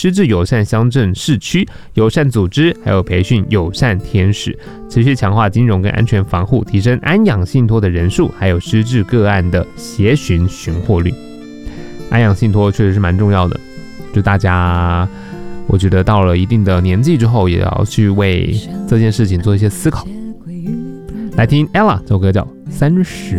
失智友善乡镇市区友善组织，还有培训友善天使，持续强化金融跟安全防护，提升安养信托的人数，还有失智个案的协寻寻获率。安养信托确实是蛮重要的，就大家我觉得到了一定的年纪之后，也要去为这件事情做一些思考。来听 Ella 这首歌叫《30》。